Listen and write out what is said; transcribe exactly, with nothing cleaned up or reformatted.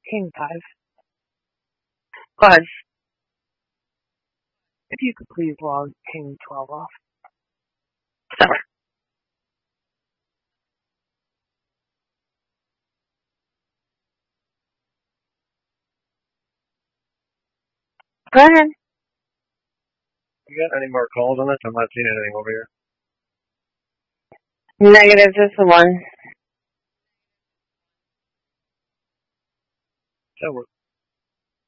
King five. Go ahead. If you could please log King twelve off. Sorry. Go ahead. You got any more calls on this? I'm not seeing anything over here. Negative, just the one. So we're